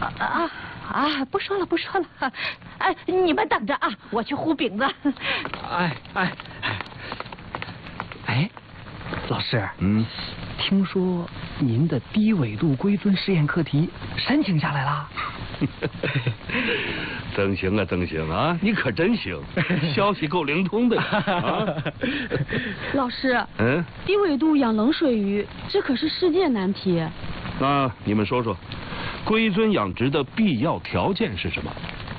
不说了不说了，哎，你们等着啊，我去糊饼子。 哎，老师，听说您的低纬度硅樽实验课题申请下来了。 曾行啊，曾行啊，你可真行，消息够灵通的啊！ 老师，低纬度养冷水鱼，这可是世界难题。 那你们说说，硅樽养殖的必要条件是什么？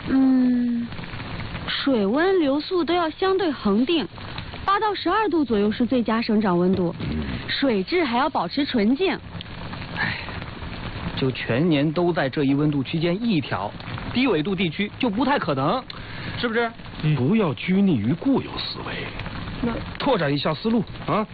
水温、流速都要相对恒定，8到12度左右是最佳生长温度，水质还要保持纯净。 就全年都在这一温度区间一条，低纬度地区就不太可能，是不是？ 不要拘泥于固有思维，那拓展一下思路啊！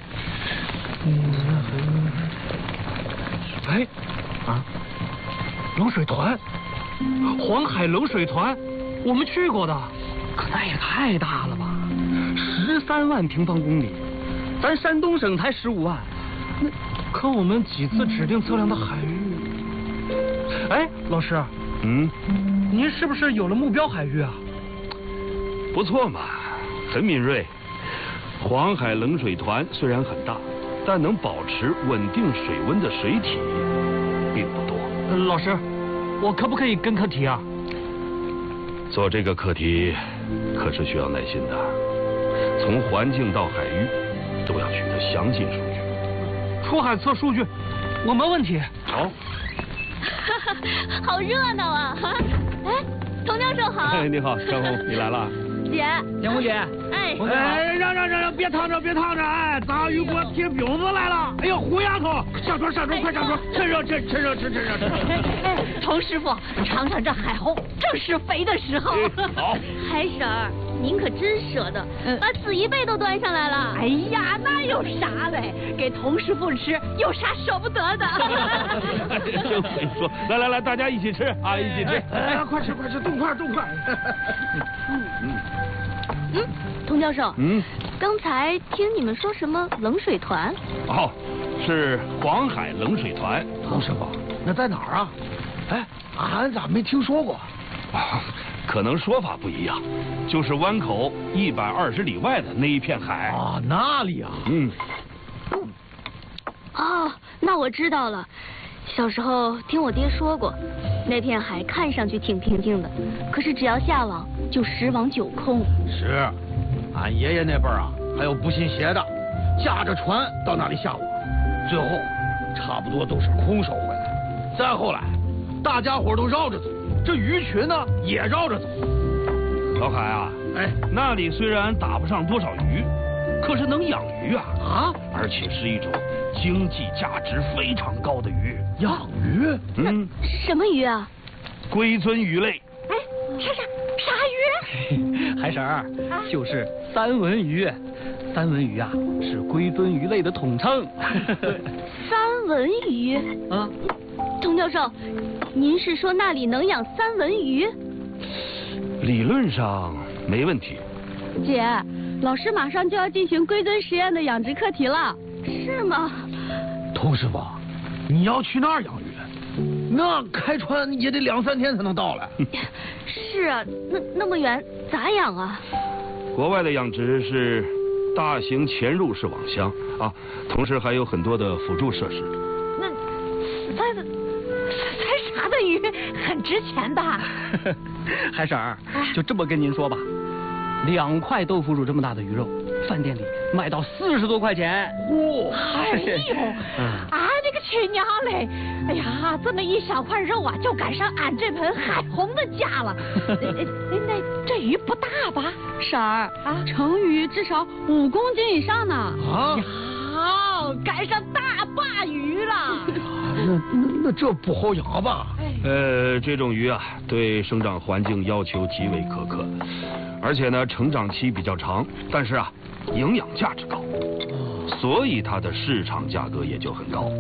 冷水团，黄海冷水团，我们去过的，可那也太大了吧，13万平方公里，咱山东省才15万，可我们几次指定测量的海域。哎，老师，您是不是有了目标海域啊？ 不错嘛，很敏锐。黄海冷水团虽然很大，但能保持稳定水温的水体并不多。 老师，我可不可以跟课题啊？ 做这个课题可是需要耐心的，从环境到海域都要取得详尽数据。 出海测数据，我没问题。 好。 好热闹啊！哎，童教授好。 哎，你好，张红，你来了。 姐， 江红姐。 哎，让，别烫着，哎，杂鱼给我贴饼子来了。哎呦，胡丫头，上桌，快上桌，趁热吃。 童师傅，尝尝这海虹，正是肥的时候。 好。 海婶儿，您可真舍得，把紫衣贝都端上来了。 哎呀，那有啥嘞？给童师傅吃，有啥舍不得的？ 真会说，来，大家一起吃啊，一起吃。 哎，快吃，动快。 童教授，刚才听你们说什么冷水团？ 哦，是黄海冷水团。 童师傅，那在哪儿啊？哎，俺咋没听说过？ 可能说法不一样，就是湾口120里外的那一片海啊，那里啊。 哦，那我知道了。小时候听我爹说过，那片海看上去挺平静的，可是只要下网就10网9空。 是，俺爷爷那辈儿啊，还有不信邪的，驾着船到那里下网，最后差不多都是空手回来。再后来，大家伙都绕着走，这鱼群呢也绕着走。 老海啊，那里虽然打不上多少鱼，可是能养鱼啊，而且是一种经济价值非常高的鱼。 养鱼？ 什么鱼啊？ 硅樽鱼类。 哎，啥鱼？ 海婶儿，就是三文鱼。三文鱼啊，是硅樽鱼类的统称。 三文鱼？童教授，您是说那里能养三文鱼？ 理论上没问题。 姐，老师马上就要进行硅樽实验的养殖课题了，是吗？ 童师傅，你要去那儿养鱼，那开船也得2、3天才能到来。 是啊，那么远咋养啊？ 国外的养殖是大型潜入式网箱啊，同时还有很多的辅助设施。 那啥的鱼很值钱的。 海婶儿，就这么跟您说吧，2块豆腐乳这么大的鱼肉，饭店里卖到40多块钱。 哇！哎呦，这个亲娘嘞！哎呀，这么一小块肉啊，就赶上俺这盆海虹的价了。那这鱼不大吧？ 婶儿成鱼至少5公斤以上呢。 呀，赶上大鲅鱼了。 那这不好养吧？ 这种鱼啊，对生长环境要求极为苛刻，而且呢，成长期比较长，但是啊，营养价值高，所以它的市场价格也就很高。